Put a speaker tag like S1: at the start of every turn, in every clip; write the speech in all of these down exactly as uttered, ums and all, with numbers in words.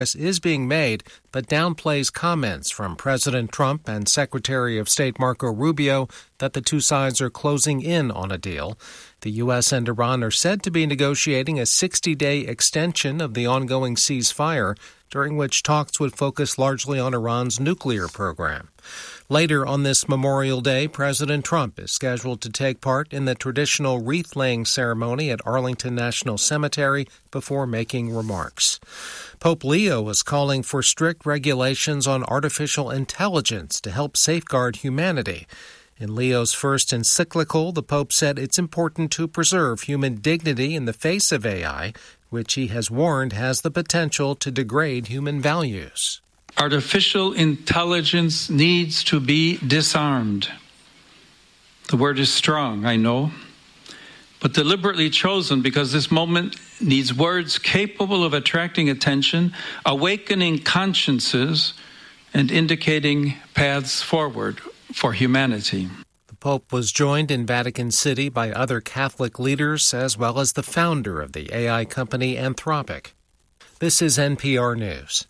S1: is being made, but downplays comments from President Trump and Secretary of State Marco Rubio that the two sides are closing in on a deal. The U S and Iran are said to be negotiating a sixty-day extension of the ongoing ceasefire, during which talks would focus largely on Iran's nuclear program. Later on this Memorial Day, President Trump is scheduled to take part in the traditional wreath-laying ceremony at Arlington National Cemetery before making remarks. Pope Leo is calling for strict regulations on artificial intelligence to help safeguard humanity. In Leo's first encyclical, the Pope said it's important to preserve human dignity in the face of A I, which he has warned has the potential to degrade human values.
S2: Artificial intelligence needs to be disarmed. The word is strong, I know, but deliberately chosen because this moment needs words capable of attracting attention, awakening consciences, and indicating paths forward for humanity.
S1: The Pope was joined in Vatican City by other Catholic leaders as well as the founder of the A I company Anthropic. This is N P R News.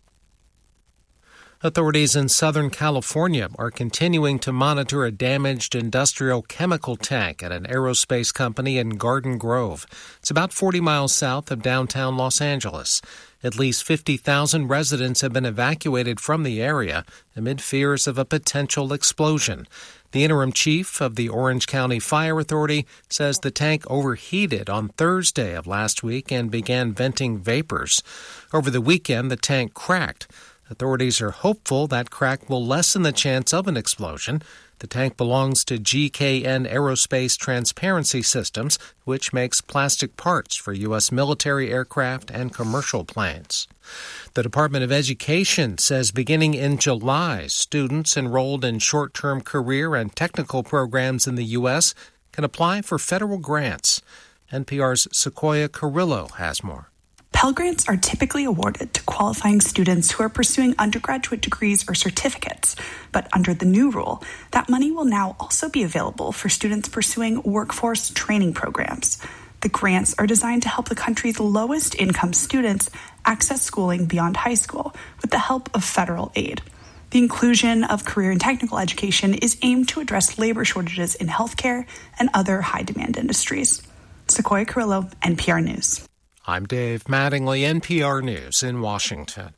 S1: Authorities in Southern California are continuing to monitor a damaged industrial chemical tank at an aerospace company in Garden Grove. It's about forty miles south of downtown Los Angeles. At least fifty thousand residents have been evacuated from the area amid fears of a potential explosion. The interim chief of the Orange County Fire Authority says the tank overheated on Thursday of last week and began venting vapors. Over the weekend, the tank cracked. Authorities are hopeful that crack will lessen the chance of an explosion. The tank belongs to G K N Aerospace Transparency Systems, which makes plastic parts for U S military aircraft and commercial planes. The Department of Education says beginning in July, students enrolled in short-term career and technical programs in the U S can apply for federal grants. N P R's Sequoia Carrillo has more.
S3: Pell Grants are typically awarded to qualifying students who are pursuing undergraduate degrees or certificates. But under the new rule, that money will now also be available for students pursuing workforce training programs. The grants are designed to help the country's lowest income students access schooling beyond high school with the help of federal aid. The inclusion of career and technical education is aimed to address labor shortages in healthcare and other high-demand industries. Sequoia Carrillo, N P R News.
S1: I'm Dave Mattingly, N P R News in Washington.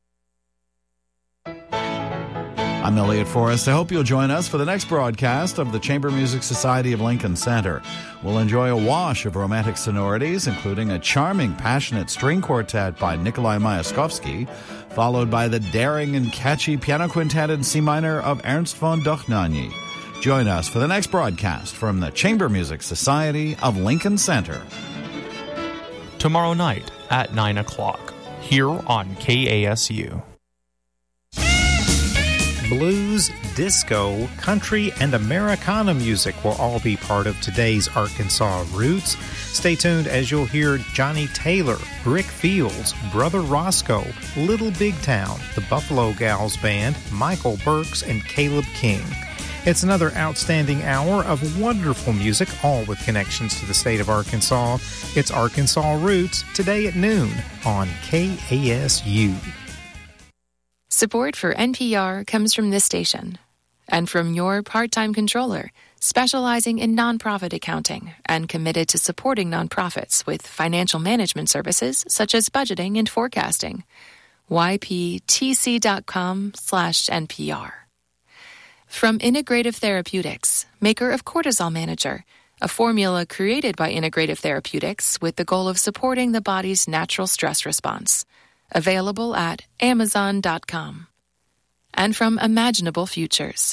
S4: I'm Elliot Forrest. I hope you'll join us for the next broadcast of the Chamber Music Society of Lincoln Center. We'll enjoy a wash of romantic sonorities, including a charming, passionate string quartet by Nikolai Myaskovsky, followed by the daring and catchy piano quintet in C minor of Ernst von Dochnany. Join us for the next broadcast from the Chamber Music Society of Lincoln Center.
S5: Tomorrow night at nine o'clock, here on K A S U.
S6: Blues, disco, country, and Americana music will all be part of today's Arkansas Roots. Stay tuned as you'll hear Johnny Taylor, Rick Fields, Brother Roscoe, Little Big Town, the Buffalo Gals Band, Michael Burks, and Caleb King. It's another outstanding hour of wonderful music, all with connections to the state of Arkansas. It's Arkansas Roots, today at noon on K A S U.
S7: Support for N P R comes from this station and from your part-time controller, specializing in nonprofit accounting and committed to supporting nonprofits with financial management services such as budgeting and forecasting. Y P T C dot com slash N P R. From Integrative Therapeutics, maker of Cortisol Manager, a formula created by Integrative Therapeutics with the goal of supporting the body's natural stress response. Available at amazon dot com. And from Imaginable Futures.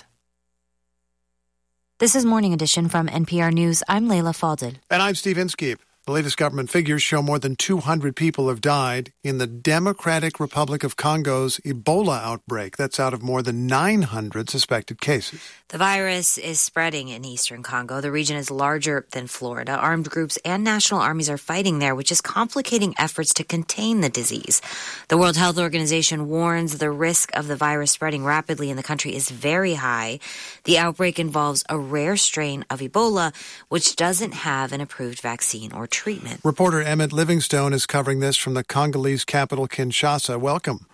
S8: This is Morning Edition from N P R News. I'm Layla Fadel.
S9: And I'm Steve Inskeep. The latest government figures show more than two hundred people have died in the Democratic Republic of Congo's Ebola outbreak. That's out of more than nine hundred suspected cases.
S8: The virus is spreading in eastern Congo. The region is larger than Florida. Armed groups and national armies are fighting there, which is complicating efforts to contain the disease. The World Health Organization warns the risk of the virus spreading rapidly in the country is very high. The outbreak involves a rare strain of Ebola, which doesn't have an approved vaccine or treatment.
S9: Reporter Emmett Livingstone is covering this from the Congolese capital, Kinshasa. Welcome.